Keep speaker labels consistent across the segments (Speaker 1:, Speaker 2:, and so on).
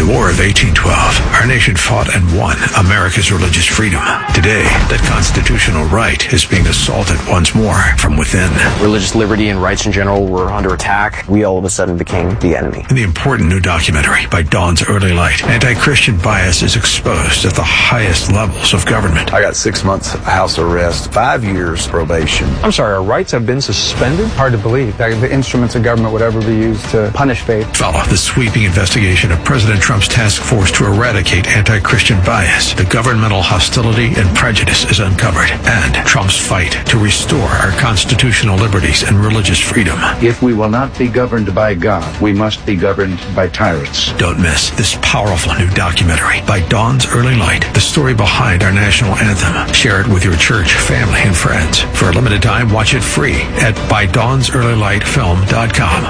Speaker 1: War of 1812, our nation fought and won America's religious freedom. Today, that constitutional right is being assaulted once more from within.
Speaker 2: Religious liberty and rights in general were under attack. We all of a sudden became the enemy.
Speaker 1: In the important new documentary by Dawn's Early Light, anti-Christian bias is exposed at the highest levels of government.
Speaker 3: I got 6 months house arrest, 5 years probation.
Speaker 4: I'm sorry, our rights have been suspended? Hard to believe that the instruments of government would ever be used to punish faith.
Speaker 1: Follow the sweeping investigation of President Trump's task force to eradicate anti-Christian bias. The governmental hostility and prejudice is uncovered, and Trump's fight to restore our constitutional liberties and religious freedom.
Speaker 5: If we will not be governed by God, we must be governed by tyrants.
Speaker 1: Don't miss this powerful new documentary by Dawn's Early Light, the story behind our national anthem. Share it with your church, family, and friends. For a limited time, watch it free at ByDawnsEarlyLightFilm.com.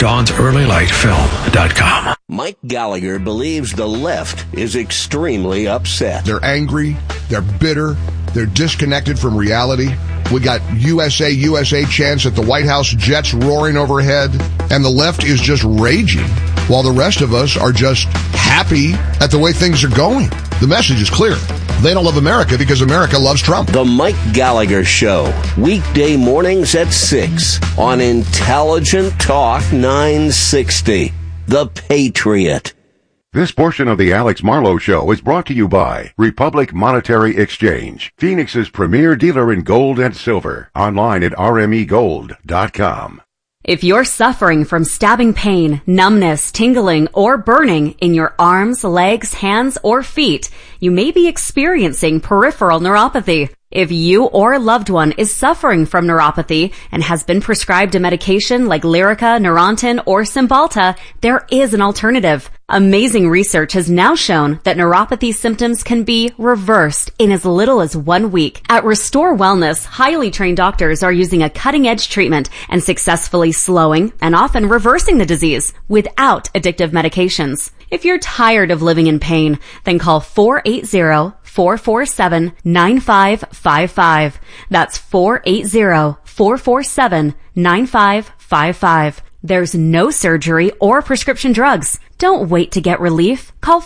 Speaker 1: ByDawnsEarlyLightFilm.com.
Speaker 6: Mike Gallagher believes the left is extremely upset.
Speaker 7: They're angry, they're bitter, they're disconnected from reality. We got USA, USA chants at the White House, jets roaring overhead, and the left is just raging, while the rest of us are just happy at the way things are going. The message is clear. They don't love America because America loves Trump.
Speaker 6: The Mike Gallagher Show, weekday mornings at 6 on Intelligent Talk 960. The Patriot.
Speaker 8: This portion of the Alex Marlowe Show is brought to you by Republic Monetary Exchange, Phoenix's premier dealer in gold and silver. Online at rmegold.com.
Speaker 9: If you're suffering from stabbing pain, numbness, tingling, or burning in your arms, legs, hands, or feet, you may be experiencing peripheral neuropathy. If you or a loved one is suffering from neuropathy and has been prescribed a medication like Lyrica, Neurontin, or Cymbalta, there is an alternative. Amazing research has now shown that neuropathy symptoms can be reversed in as little as 1 week. At Restore Wellness, highly trained doctors are using a cutting-edge treatment and successfully slowing and often reversing the disease without addictive medications. If you're tired of living in pain, then call 480-447-9555. That's 480-447-9555. There's no surgery or prescription drugs. Don't wait to get relief. Call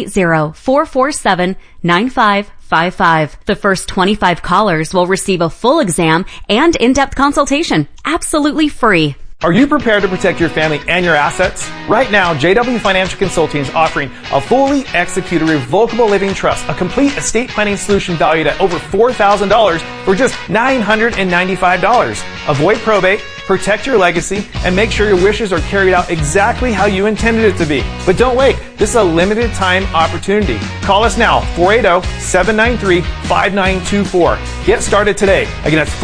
Speaker 9: 480-447-9555. The first 25 callers will receive a full exam and in-depth consultation, absolutely free.
Speaker 10: Are you prepared to protect your family and your assets? Right now, JW Financial Consulting is offering a fully executed revocable living trust, a complete estate planning solution valued at over $4,000 for just $995. Avoid probate, protect your legacy, and make sure your wishes are carried out exactly how you intended it to be. But don't wait. This is a limited time opportunity. Call us now, 480-793-5924. Get started today. Again, that's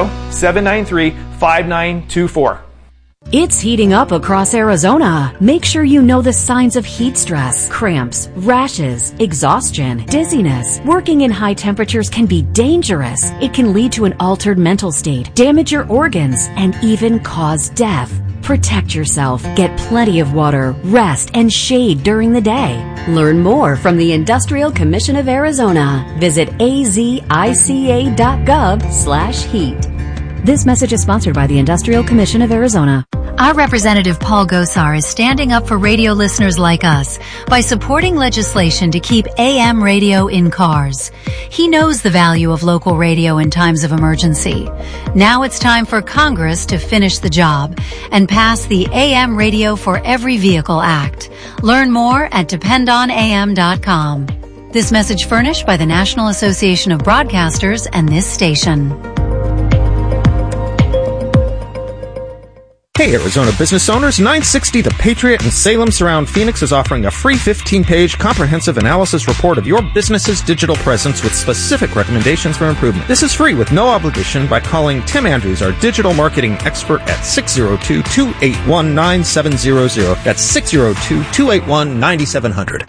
Speaker 10: 480-793-5924.
Speaker 11: It's heating up across Arizona. Make sure you know the signs of heat stress, cramps, rashes, exhaustion, dizziness. Working in high temperatures can be dangerous. It can lead to an altered mental state, damage your organs, and even cause death. Protect yourself. Get plenty of water, rest, and shade during the day. Learn more from the Industrial Commission of Arizona. Visit azica.gov/heat. This message is sponsored by the Industrial Commission of Arizona.
Speaker 12: Our Representative Paul Gosar is standing up for radio listeners like us by supporting legislation to keep AM radio in cars. He knows the value of local radio in times of emergency. Now it's time for Congress to finish the job and pass the AM Radio for Every Vehicle Act. Learn more at dependonam.com. This message furnished by the National Association of Broadcasters and this station.
Speaker 13: Hey Arizona business owners, 960 The Patriot in Salem Surround Phoenix is offering a free 15-page comprehensive analysis report of your business's digital presence with specific recommendations for improvement. This is free with no obligation by calling Tim Andrews, our digital marketing expert at 602-281-9700. That's 602-281-9700.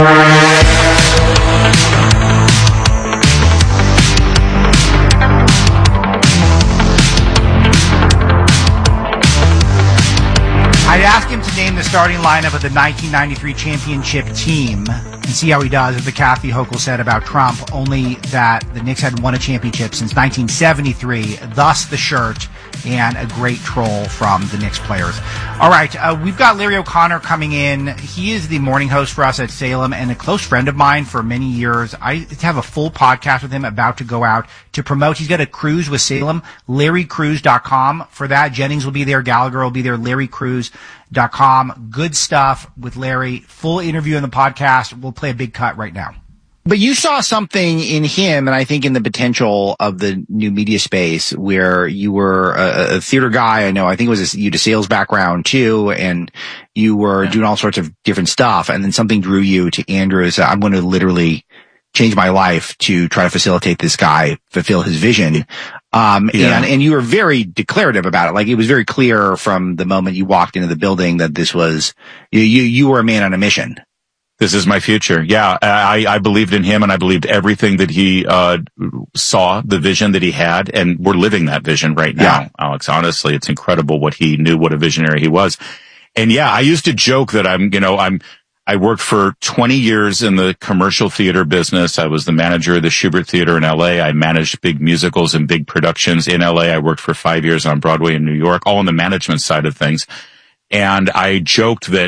Speaker 14: I'd ask him to name the starting lineup of the 1993 championship team and see how he does, as the Kathy Hochul said about Trump, only that the Knicks hadn't won a championship since 1973, thus the shirt and a great troll from the Knicks players. All right, we've got Larry O'Connor coming in. He is the morning host for us at Salem and a close friend of mine for many years. I have a full podcast with him about to go out to promote. He's got a cruise with Salem, LarryCruise.com. For that, Jennings will be there, Gallagher will be there, LarryCruise.com. Good stuff with Larry. Full interview in the podcast. We'll play a big cut right now.
Speaker 15: But you saw something in him, and I think in the potential of the new media space, where you were a theater guy. I think it was you had a sales background too, and you were doing all sorts of different stuff. And then something drew you to Andrew and said, I'm going to literally change my life to try to facilitate this guy fulfill his vision. And you were very declarative about it. Like, it was very clear from the moment you walked into the building that this was, you were a man on a mission.
Speaker 16: This is my future. Yeah, I believed in him, and I believed everything that he saw, the vision that he had, and we're living that vision right now, Alex. Honestly, it's incredible what he knew, what a visionary he was. And yeah, I used to joke that I worked for 20 years in the commercial theater business. I was the manager of the Shubert Theater in LA. I managed big musicals and big productions in LA. I worked for 5 years on Broadway in New York, all on the management side of things. And I joked that,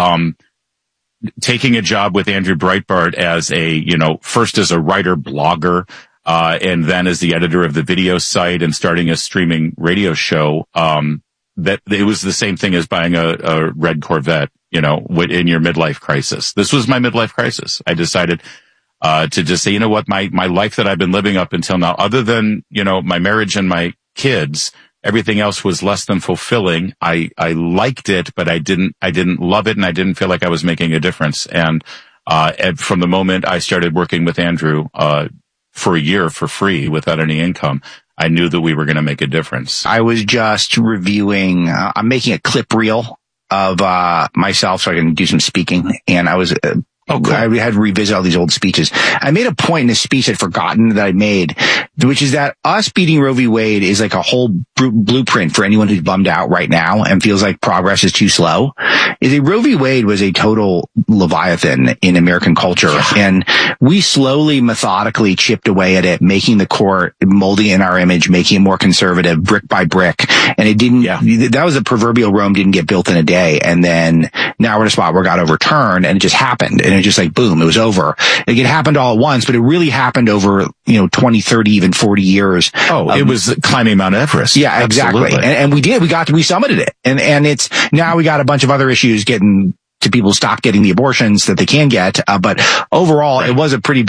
Speaker 16: taking a job with Andrew Breitbart as first as a writer blogger, and then as the editor of the video site and starting a streaming radio show, that it was the same thing as buying a red Corvette, in your midlife crisis. This was my midlife crisis. I decided, to just say, you know what, my life that I've been living up until now, other than, my marriage and my kids, everything else was less than fulfilling. I liked it, but I didn't love it, and I didn't feel like I was making a difference. And from the moment I started working with Andrew, for a year for free without any income, I knew that we were going to make a difference.
Speaker 15: I was just reviewing, I'm making a clip reel of, myself so I can do some speaking, and I was, I had to revisit all these old speeches. I made a point in a speech I'd forgotten that I made, which is that us beating Roe v. Wade is like a whole blueprint for anyone who's bummed out right now and feels like progress is too slow. Roe v. Wade was a total leviathan in American culture, and we slowly, methodically chipped away at it, making the court, molding in our image, making it more conservative, brick by brick. And it didn't, that was the proverbial Rome didn't get built in a day. And then now we're in a spot where it got overturned, and it just happened. And it just like, boom, it was over. Like, it happened all at once, but it really happened over, 20, 30, even 40 years.
Speaker 16: It was climbing Mount Everest.
Speaker 15: Yeah, exactly. And we summited it. And it's, now we got a bunch of other issues getting to people stop getting the abortions that they can get. But overall, it was a pretty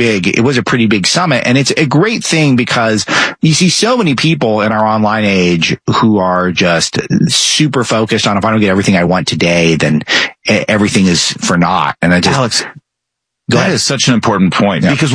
Speaker 15: big summit. And it's a great thing because you see so many people in our online age who are just super focused on, if I don't get everything I want today, then everything is for naught. And
Speaker 16: Alex, that is such an important point, because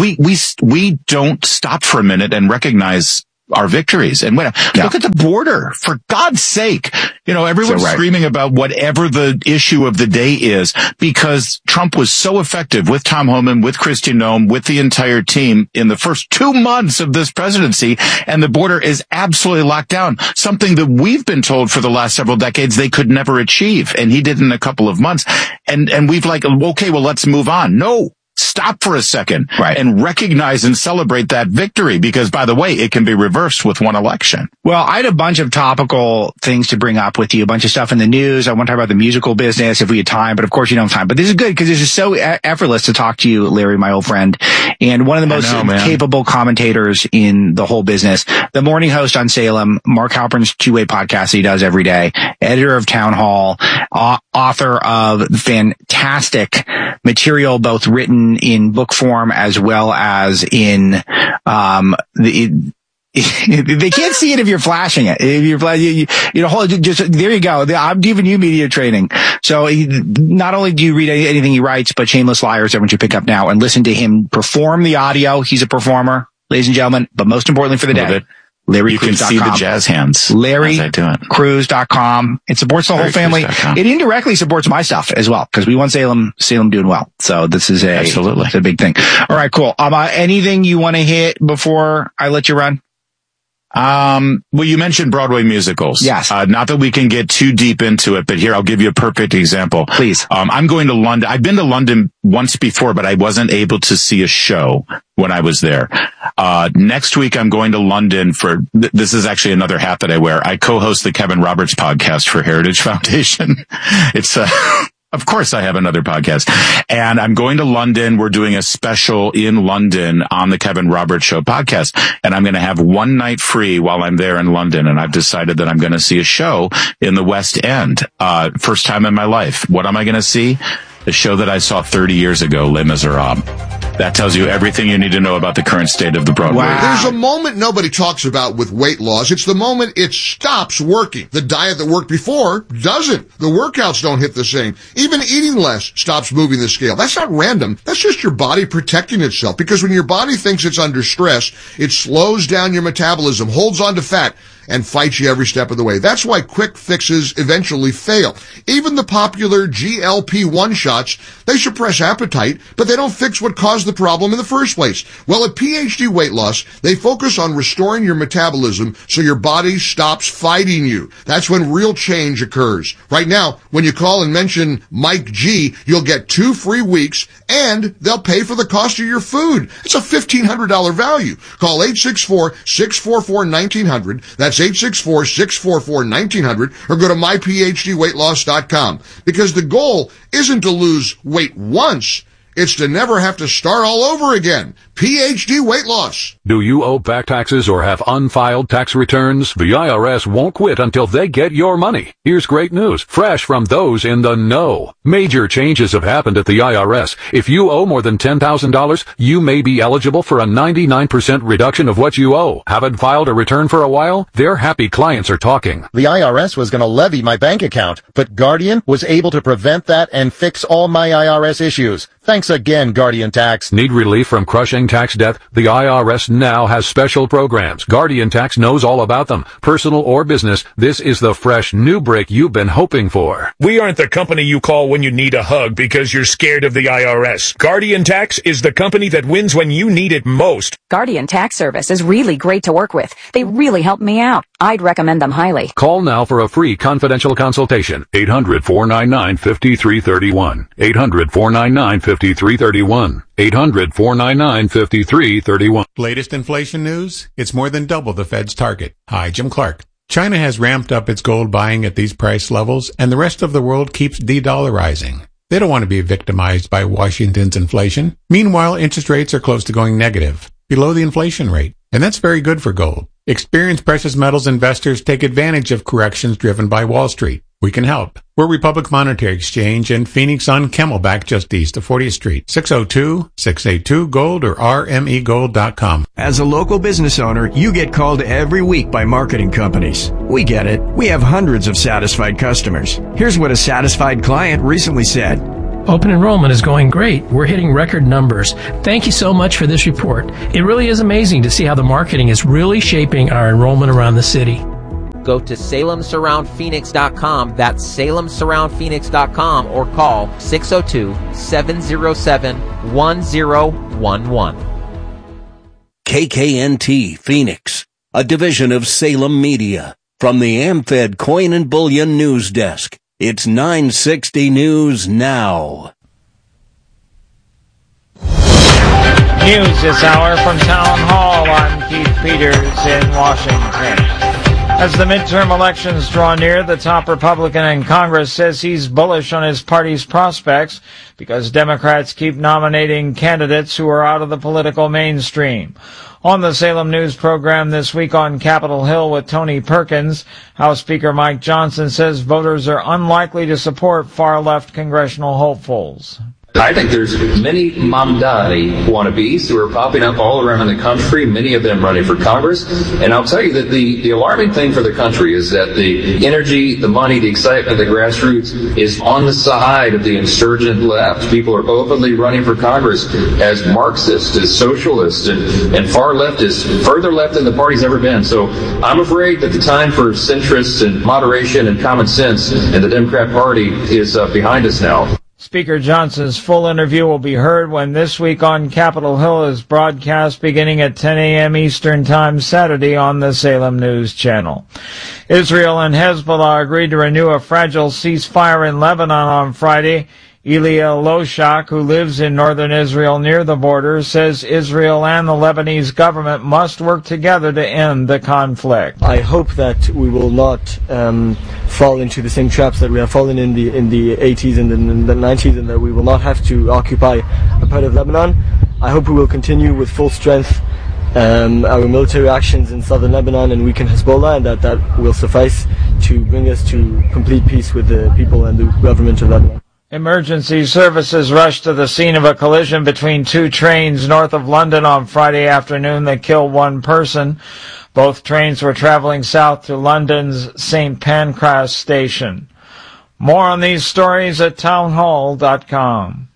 Speaker 16: we don't stop for a minute and recognize our victories. And look at the border, for God's sake. Everyone's screaming about whatever the issue of the day is, because Trump was so effective with Tom Homan, with Kristi Noem, with the entire team in the first 2 months of this presidency, and the border is absolutely locked down, something that we've been told for the last several decades they could never achieve, and he did in a couple of months. And we've let's move on. No. Stop for a second and recognize and celebrate that victory, because, by the way, it can be reversed with one election.
Speaker 15: Well, I had a bunch of topical things to bring up with you, a bunch of stuff in the news. I want to talk about the musical business if we had time, but of course you don't have time. But this is good because this is so effortless to talk to you, Larry, my old friend, and one of the most capable commentators in the whole business, the morning host on Salem, Mark Halpern's two-way podcast that he does every day, editor of Town Hall, author of fantastic material, both written in book form as well as in they can't see it if you're flashing it. If you're just there you go. I'm giving you media training. So not only do you read anything he writes, but Shameless Liars, everyone should pick up now and listen to him perform the audio. He's a performer, ladies and gentlemen. But most importantly for the day, LarryCruise.com.
Speaker 16: You can see the jazz hands.
Speaker 15: LarryCruise.com. It supports the whole family. It indirectly supports my stuff as well, because we want Salem doing well. So this is it's a big thing. All right, cool. Anything you want to hit before I let you run?
Speaker 16: Well, you mentioned Broadway musicals.
Speaker 15: Yes.
Speaker 16: Not that we can get too deep into it, but here, I'll give you a perfect example.
Speaker 15: Please.
Speaker 16: I'm going to London. I've been to London once before, but I wasn't able to see a show when I was there. Next week, I'm going to London for, this is actually another hat that I wear. I co-host the Kevin Roberts podcast for Heritage Foundation. It's, of course I have another podcast. And I'm going to London. We're doing a special in London on the Kevin Roberts Show podcast. And I'm going to have one night free while I'm there in London. And I've decided that I'm going to see a show in the West End. First time in my life. What am I going to see? The show that I saw 30 years ago, Les Miserables. That tells you everything you need to know about the current state of the Broadway.
Speaker 7: Wow. There's a moment nobody talks about with weight loss. It's the moment it stops working. The diet that worked before doesn't. The workouts don't hit the same. Even eating less stops moving the scale. That's not random. That's just your body protecting itself. Because when your body thinks it's under stress, it slows down your metabolism, holds on to fat, and fights you every step of the way. That's why quick fixes eventually fail. Even the popular GLP-1 shots, they suppress appetite, but they don't fix what caused the problem in the first place. Well, at PhD Weight Loss, they focus on restoring your metabolism so your body stops fighting you. That's when real change occurs. Right now, when you call and mention Mike G, you'll get 2 free weeks, and they'll pay for the cost of your food. It's a $1,500 value. Call 864-644-1900. That's 864-644-1900, or go to myphdweightloss.com. Because the goal isn't to lose weight once, it's to never have to start all over again. PhD Weight Loss.
Speaker 17: Do you owe back taxes or have unfiled tax returns? The IRS won't quit until they get your money. Here's great news, fresh from those in the know. Major changes have happened at the IRS. If you owe more than $10,000, you may be eligible for a 99% reduction of what you owe. Haven't filed a return for a while? Their happy clients are talking.
Speaker 18: The IRS was going to levy my bank account, but Guardian was able to prevent that and fix all my IRS issues. Thanks again, Guardian Tax.
Speaker 17: Need relief from crushing tax debt? The IRS now has special programs. Guardian Tax knows all about them. Personal or business, this is the fresh new break you've been hoping for.
Speaker 19: We aren't the company you call when you need a hug because you're scared of the IRS. Guardian Tax is the company that wins when you need it most.
Speaker 20: Guardian Tax Service is really great to work with. They really helped me out. I'd recommend them highly.
Speaker 17: Call now for a free confidential consultation. 800-499-5331. 800-499-5331. 800-499-5331.
Speaker 21: Latest inflation news? It's more than double the Fed's target. Hi, Jim Clark. China has ramped up its gold buying at these price levels, and the rest of the world keeps de-dollarizing. They don't want to be victimized by Washington's inflation. Meanwhile, interest rates are close to going negative, below the inflation rate, and that's very good for gold. Experienced precious metals investors take advantage of corrections driven by Wall Street. We can help. We're Republic Monetary Exchange in Phoenix on Camelback, just east of 40th Street. 602-682-GOLD or rmegold.com.
Speaker 22: As a local business owner, you get called every week by marketing companies. We get it. We have hundreds of satisfied customers. Here's what a satisfied client recently said.
Speaker 23: Open enrollment is going great. We're hitting record numbers. Thank you so much for this report. It really is amazing to see how the marketing is really shaping our enrollment around the city.
Speaker 24: Go to SalemSurroundPhoenix.com. That's SalemSurroundPhoenix.com or call 602-707-1011.
Speaker 6: KKNT Phoenix, a division of Salem Media. From the AmFed Coin and Bullion News Desk, it's 960 News Now.
Speaker 25: News this hour from Town Hall. I'm Keith Peters in Washington. As the midterm elections draw near, the top Republican in Congress says he's bullish on his party's prospects because Democrats keep nominating candidates who are out of the political mainstream. On the Salem News program this week on Capitol Hill with Tony Perkins, House Speaker Mike Johnson says voters are unlikely to support far-left congressional hopefuls.
Speaker 26: I think there's many Mamdani wannabes who are popping up all around the country, many of them running for Congress. And I'll tell you that the alarming thing for the country is that the energy, the money, the excitement of the grassroots is on the side of the insurgent left. People are openly running for Congress as Marxists, as socialists, and far left is further left than the party's ever been. So I'm afraid that the time for centrists and moderation and common sense in the Democrat Party is behind us now.
Speaker 25: Speaker Johnson's full interview will be heard when This Week on Capitol Hill is broadcast beginning at 10 a.m. Eastern Time Saturday on the Salem News Channel. Israel and Hezbollah agreed to renew a fragile ceasefire in Lebanon on Friday. Elia Loshak, who lives in northern Israel near the border, says Israel and the Lebanese government must work together to end the conflict.
Speaker 1: I hope that we will not fall into the same traps that we have fallen in the 80s and in the 90s, and that we will not have to occupy a part of Lebanon. I hope we will continue with full strength our military actions in southern Lebanon and weaken Hezbollah, and that will suffice to bring us to complete peace with the people and the government of Lebanon.
Speaker 25: Emergency services rushed to the scene of a collision between two trains north of London on Friday afternoon that killed one person. Both trains were traveling south to London's St. Pancras station. More on these stories at townhall.com.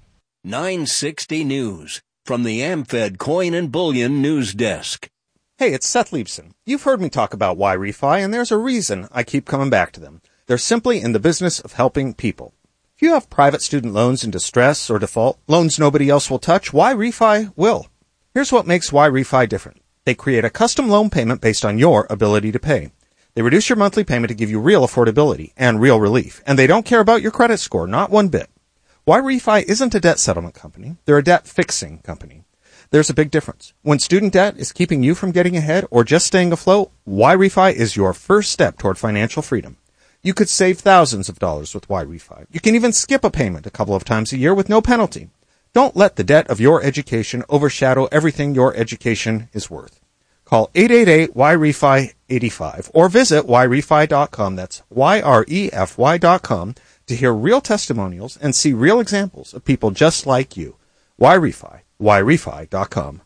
Speaker 6: 960 News from the AmFed Coin and Bullion News Desk.
Speaker 13: Hey, it's Seth Leibson. You've heard me talk about YRefi, and there's a reason I keep coming back to them. They're simply in the business of helping people. If you have private student loans in distress or default, loans nobody else will touch, YRefi will. Here's what makes YRefi different. They create a custom loan payment based on your ability to pay. They reduce your monthly payment to give you real affordability and real relief, and they don't care about your credit score, not one bit. YRefi isn't a debt settlement company. They're a debt fixing company. There's a big difference. When student debt is keeping you from getting ahead or just staying afloat, YRefi is your first step toward financial freedom. You could save thousands of dollars with YRefi. You can even skip a payment a couple of times a year with no penalty. Don't let the debt of your education overshadow everything your education is worth. Call 888-YRefi-85 or visit YRefi.com. That's YREFY.com to hear real testimonials and see real examples of people just like you. YRefi. YRefi.com.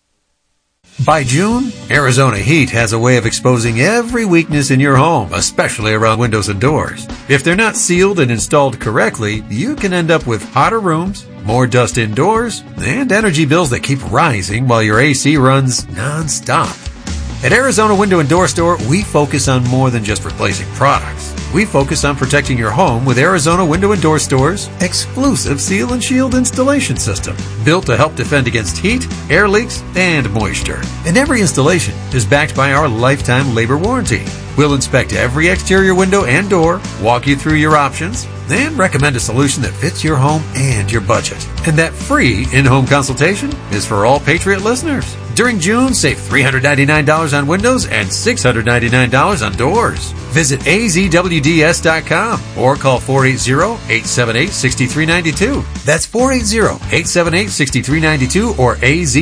Speaker 2: By June, Arizona Heat has a way of exposing every weakness in your home, especially around windows and doors. If they're not sealed and installed correctly, you can end up with hotter rooms, more dust indoors, and energy bills that keep rising while your AC runs non-stop. At Arizona Window and Door Store, we focus on more than just replacing products. We focus on protecting your home with Arizona Window and Door Store's exclusive Seal and Shield installation system, built to help defend against heat, air leaks, and moisture. And every installation is backed by our lifetime labor warranty. We'll inspect every exterior window and door, walk you through your options, and recommend a solution that fits your home and your budget. And that free in-home consultation is for all Patriot listeners. During June, save $399 on windows and $699 on doors. Visit azwds.com or call 480-878-6392. That's 480-878-6392 or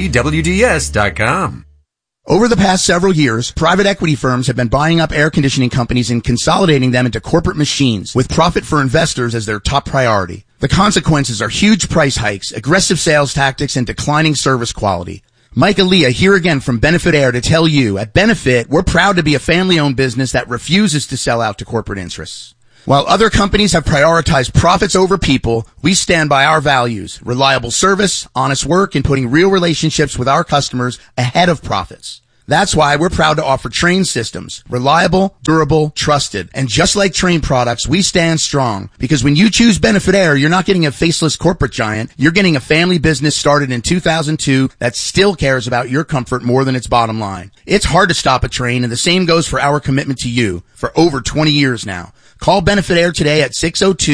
Speaker 2: azwds.com.
Speaker 3: Over the past several years, private equity firms have been buying up air conditioning companies and consolidating them into corporate machines, with profit for investors as their top priority. The consequences are huge price hikes, aggressive sales tactics, and declining service quality. Mike Aaliyah here again from Benefit Air to tell you, at Benefit, we're proud to be a family-owned business that refuses to sell out to corporate interests. While other companies have prioritized profits over people, we stand by our values: reliable service, honest work, and putting real relationships with our customers ahead of profits. That's why we're proud to offer Trane systems. Reliable, durable, trusted. And just like Trane products, we stand strong. Because when you choose Benefit Air, you're not getting a faceless corporate giant. You're getting a family business started in 2002 that still cares about your comfort more than its bottom line. It's hard to stop a Trane, and the same goes for our commitment to you for over 20 years now. Call Benefit Air today at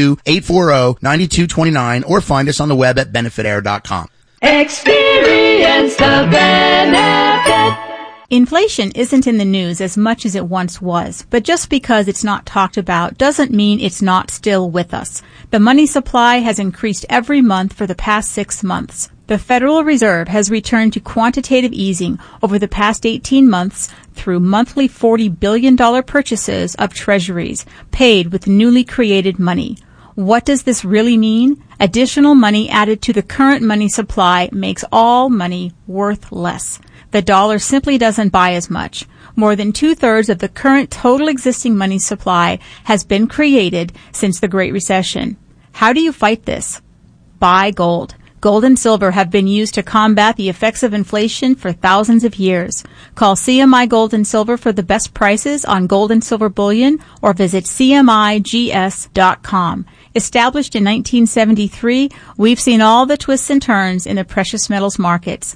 Speaker 3: 602-840-9229 or find us on the web at benefitair.com.
Speaker 4: Experience the benefit.
Speaker 5: Inflation isn't in the news as much as it once was, but just because it's not talked about doesn't mean it's not still with us. The money supply has increased every month for the past 6 months. The Federal Reserve has returned to quantitative easing over the past 18 months through monthly $40 billion purchases of treasuries paid with newly created money. What does this really mean? Additional money added to the current money supply makes all money worth less. The dollar simply doesn't buy as much. More than 2/3 of the current total existing money supply has been created since the Great Recession. How do you fight this? Buy gold. Gold and silver have been used to combat the effects of inflation for thousands of years. Call CMI Gold and Silver for the best prices on gold and silver bullion or visit CMIGS.com. Established in 1973, we've seen all the twists and turns in the precious metals markets.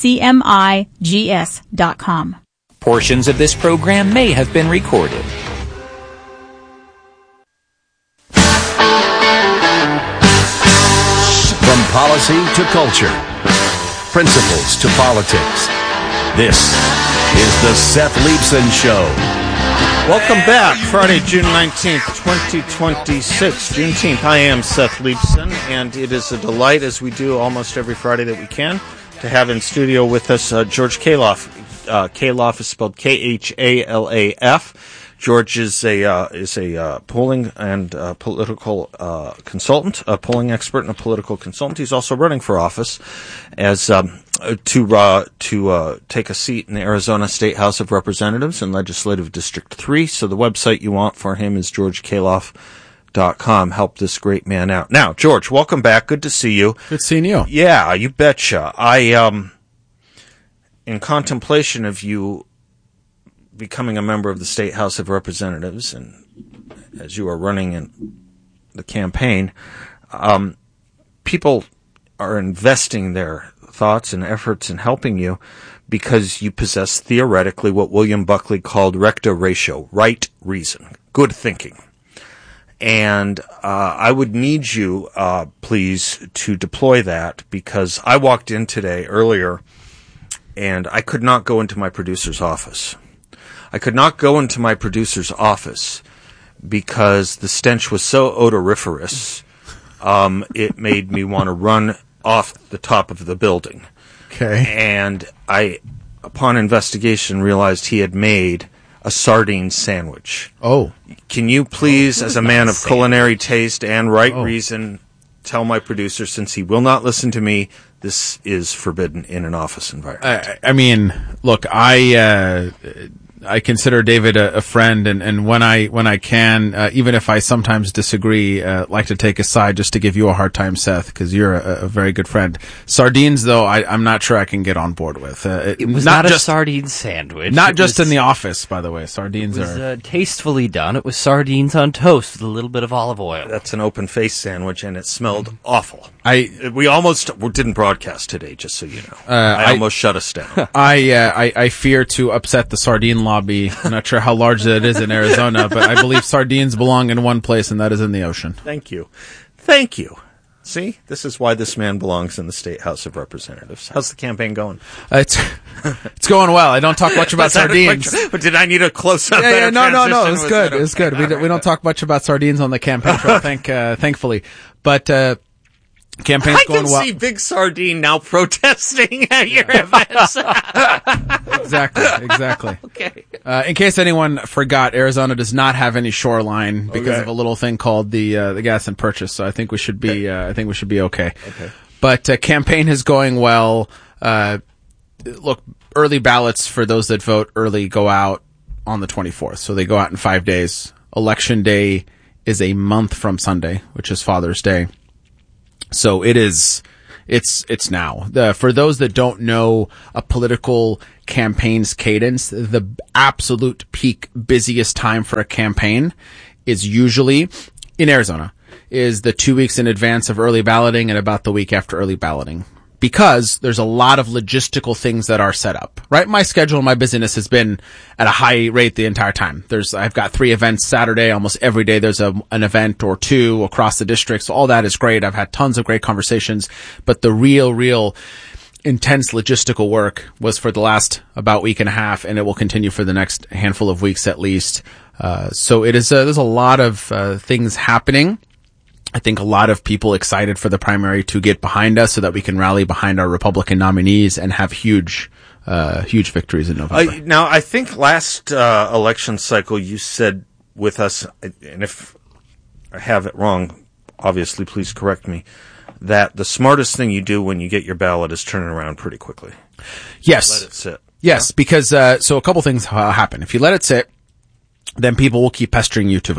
Speaker 5: CMIGS.com.
Speaker 8: Portions of this program may have been recorded.
Speaker 6: From policy to culture, principles to politics, this is the Seth Leibsohn Show.
Speaker 13: Welcome back. Friday, June 19th, 2026. Juneteenth. I am Seth Leibsohn, and it is a delight, as we do almost every Friday that we can, to have in studio with us George Khalaf. Khalaf is spelled Khalaf. George is a polling and political consultant, a polling expert and a political consultant. He's also running for office as to take a seat in the Arizona State House of Representatives in Legislative District 3. So the website you want for him is georgekhalaf.com. Help this great man out. Now, George, welcome back. Good to see you.
Speaker 9: Good seeing you.
Speaker 13: Yeah, you betcha. In contemplation of you becoming a member of the State House of Representatives, and as you are running in the campaign, people are investing their thoughts and efforts in helping you because you possess theoretically what William Buckley called recta ratio, right reason, good thinking. And I would need you, please, to deploy that, because I walked in today earlier and I could not go into my producer's office. I could not go into my producer's office because the stench was so odoriferous, it made me want to run off the top of the building.
Speaker 9: Okay.
Speaker 13: And I, upon investigation, realized he had made a sardine sandwich.
Speaker 9: Oh.
Speaker 13: Can you please, as a man of culinary taste and right reason, tell my producer, since he will not listen to me, this is forbidden in an office environment?
Speaker 9: I mean, look, I consider David a friend, and when I can, even if I sometimes disagree, like to take a side just to give you a hard time, Seth, because you're a very good friend. Sardines, though, I'm not sure I can get on board with.
Speaker 10: It was not just a sardine sandwich.
Speaker 9: Not just in the office, by the way. Sardines
Speaker 10: are tastefully done. It was sardines on toast with a little bit of olive oil.
Speaker 13: That's an open-faced sandwich, and it smelled awful. We almost didn't broadcast today, just so you know. I almost shut us down.
Speaker 9: I fear to upset the sardine lobby. I'm not sure how large that is in Arizona, but I believe sardines belong in one place, and that is in the ocean.
Speaker 13: Thank you. Thank you. See, this is why this man belongs in the State House of Representatives. How's the campaign going?
Speaker 9: It's going well. I don't talk much about sardines.
Speaker 13: But did I need a close-up?
Speaker 9: Yeah, no. It's good. It's good. We don't talk much about sardines on the campaign trail, thankfully. But campaign's going well.
Speaker 13: I can see Big Sardine now protesting at your events.
Speaker 9: Exactly.
Speaker 13: Okay.
Speaker 9: In case anyone forgot, Arizona does not have any shoreline because of a little thing called the gas and purchase. So I think we should be okay.
Speaker 13: Okay.
Speaker 9: But campaign is going well. Look, early ballots for those that vote early go out on the 24th. So they go out in 5 days. Election day is a month from Sunday, which is Father's Day. So it's now. For those that don't know a political campaign's cadence, the absolute peak busiest time for a campaign is usually in Arizona is the 2 weeks in advance of early balloting and about the week after early balloting. Because there's a lot of logistical things that are set up, right? My schedule and my busyness has been at a high rate the entire time. I've got 3 events Saturday. Almost every day there's an event or 2 across the district. So all that is great. I've had tons of great conversations, but the real intense logistical work was for the last about week and a half, and it will continue for the next handful of weeks at least. So it is, there's a lot of things happening. I think a lot of people excited for the primary to get behind us so that we can rally behind our Republican nominees and have huge victories in November.
Speaker 13: Now, I think last election cycle you said with us, and if I have it wrong, obviously please correct me, that the smartest thing you do when you get your ballot is turn it around pretty quickly.
Speaker 9: Yes.
Speaker 13: Let it sit.
Speaker 9: Yes, because so a couple things happen. If you let it sit, then people will keep pestering you to vote.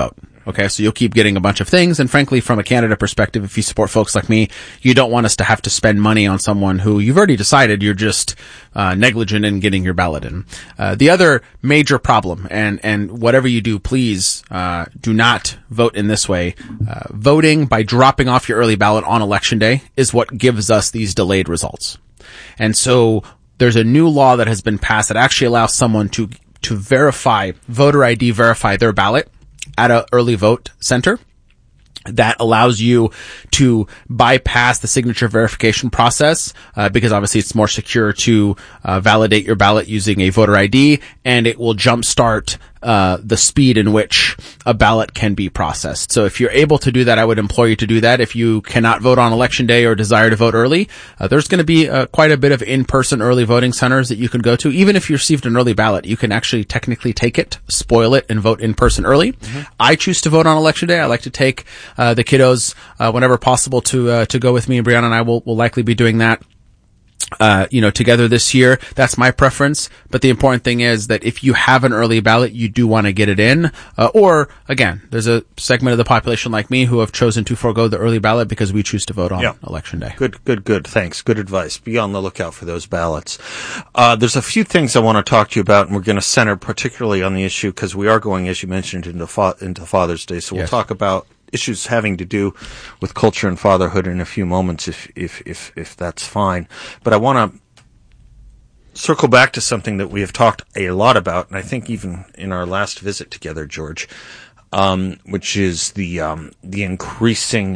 Speaker 9: Okay, so you'll keep getting a bunch of things, and frankly, from a Canada perspective, if you support folks like me, you don't want us to have to spend money on someone who you've already decided you're just negligent in getting your ballot in. The other major problem, and whatever you do, please do not vote in this way. Voting by dropping off your early ballot on Election Day is what gives us these delayed results. And so there's a new law that has been passed that actually allows someone to verify, voter ID verify their ballot at an early vote center. That allows you to bypass the signature verification process, because obviously it's more secure to validate your ballot using a voter ID, and it will jumpstart the speed in which a ballot can be processed. So if you're able to do that, I would implore you to do that. If you cannot vote on Election Day or desire to vote early, there's going to be quite a bit of in-person early voting centers that you can go to. Even if you received an early ballot, you can actually technically take it, spoil it, and vote in person early. I choose to vote on Election Day. I like to take the kiddos whenever possible to go with me, and Brianna and I will likely be doing that together this year. That's my preference. But the important thing is that if you have an early ballot, you do want to get it in. Or again, there's a segment of the population like me who have chosen to forego the early ballot because we choose to vote on Election Day.
Speaker 7: Good. Thanks. Good advice. Be on the lookout for those ballots. There's a few things I want to talk to you about, and we're going to center particularly on the issue because we are going, as you mentioned, into Father's Day. So we'll talk about issues having to do with culture and fatherhood in a few moments, if that's fine. But I want to circle back to something that we have talked a lot about, and I think even in our last visit together, George, which is the increasing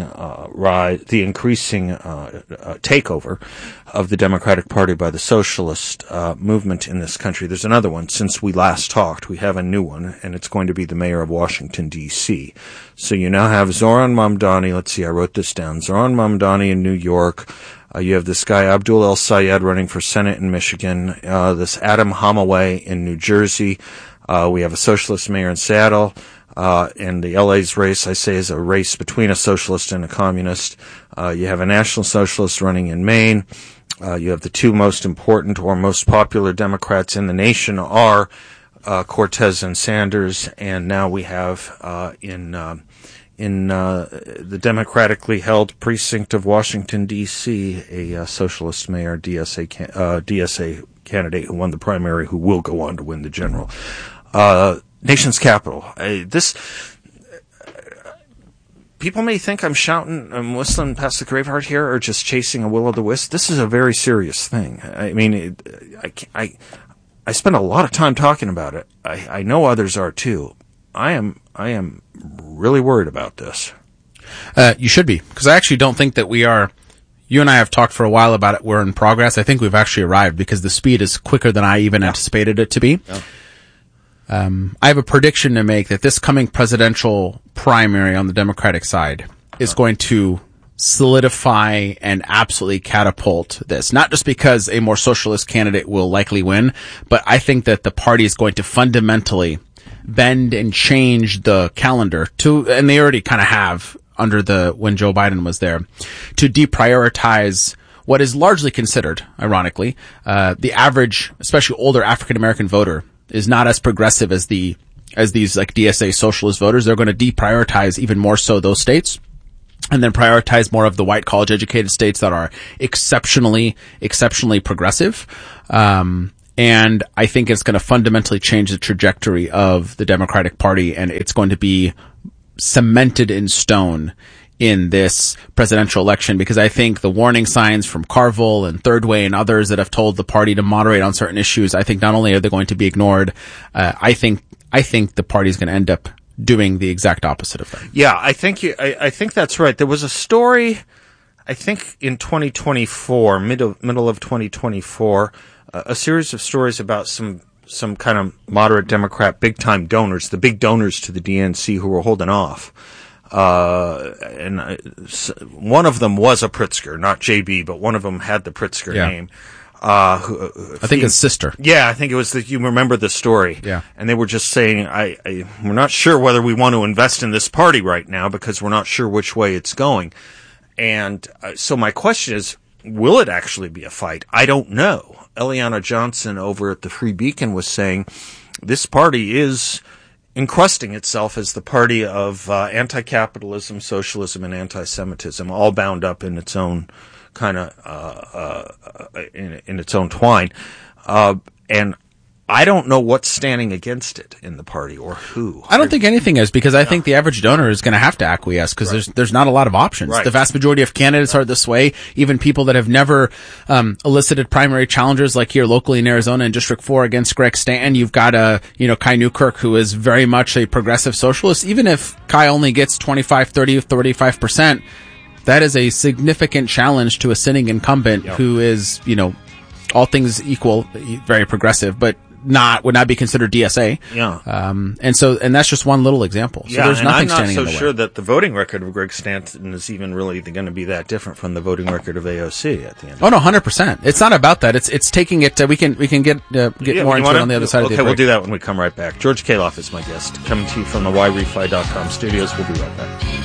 Speaker 7: takeover of the Democratic Party by the socialist movement in this country. There's another one. Since we last talked, we have a new one, and it's going to be the mayor of Washington, D.C. So you now have Zohran Mamdani. Let's see, I wrote this down. Zohran Mamdani in New York. You have this guy, Abdul El Sayed, running for Senate in Michigan. This Adam Holloway in New Jersey. We have a socialist mayor in Seattle. And the LA's race, I say, is a race between a socialist and a communist. You have a national socialist running in Maine. You have the two most important or most popular Democrats in the nation are Cortez and Sanders, and now we have in the democratically held precinct of Washington, D.C., a socialist mayor, DSA candidate who won the primary, who will go on to win the general. Nation's capital. People may think I'm shouting, I'm whistling past the graveyard here, or just chasing a will-o'-the-wisp. This is a very serious thing. I mean, I spend a lot of time talking about it. I know others are too. I am really worried about this.
Speaker 9: You should be, because I actually don't think that we are. You and I have talked for a while about it. We're in progress. I think we've actually arrived because the speed is quicker than I even anticipated it to be. Yeah. I have a prediction to make that this coming presidential primary on the Democratic side is going to solidify and absolutely catapult this. Not just because a more socialist candidate will likely win, but I think that the party is going to fundamentally bend and change the calendar to, and they already kind of have under when Joe Biden was there, to deprioritize what is largely considered, ironically, the average, especially older African American voter is not as progressive as these like DSA socialist voters. They're going to deprioritize even more so those states, and then prioritize more of the white college educated states that are exceptionally progressive. And I think it's going to fundamentally change the trajectory of the Democratic Party, and it's going to be cemented in stone in this presidential election, because I think the warning signs from Carville and Third Way and others that have told the party to moderate on certain issues, I think not only are they going to be ignored, I think the party is going to end up doing the exact opposite of that.
Speaker 7: Yeah, I think that's right. There was a story, I think in 2024, middle of 2024, a series of stories about some kind of moderate Democrat big time donors, the big donors to the DNC who were holding off. And one of them was a Pritzker, not JB, but one of them had the Pritzker name.
Speaker 9: I think his sister.
Speaker 7: Yeah, I think it was you remember the story.
Speaker 9: Yeah.
Speaker 7: And they were just saying, we're not sure whether we want to invest in this party right now because we're not sure which way it's going. And so my question is, will it actually be a fight? I don't know. Eliana Johnson over at the Free Beacon was saying this party is encrusting itself as the party of anti-capitalism, socialism, and anti-Semitism, all bound up in its own kind of in its own twine. And I don't know what's standing against it in the party or who.
Speaker 9: I don't think anything is, because I think the average donor is going to have to acquiesce, because there's not a lot of options.
Speaker 7: Right.
Speaker 9: The vast majority of candidates are this way. Even people that have never elicited primary challengers, like here locally in Arizona in District 4 against Greg Stanton, you've got Kai Newkirk, who is very much a progressive socialist. Even if Kai only gets 25, 30, 35%, that is a significant challenge to a sitting incumbent who is, all things equal, very progressive, but would not be considered DSA.
Speaker 7: Yeah.
Speaker 9: And that's just one little example. So there's nothing standing in the way.
Speaker 7: I'm not so sure that the voting record of Greg Stanton is even really going to be that different from the voting record of AOC at the end.
Speaker 9: Oh no, 100%. It's not about that. It's taking it. We can get more into it on the other side of the break.
Speaker 7: Okay, we'll do that when we come right back. George Kaloff is my guest, coming to you from the YRefy.com studios. We'll be right back.